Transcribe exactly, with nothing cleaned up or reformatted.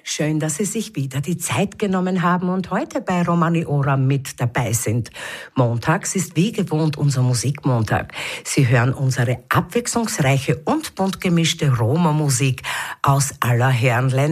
Schön, dass Sie sich wieder die Zeit genommen haben und heute bei Romani Ora mit dabei sind. Montags ist wie gewohnt unser Musikmontag. Sie hören unsere abwechslungsreiche und bunt gemischte Roma-Musik aus aller Herren Länder.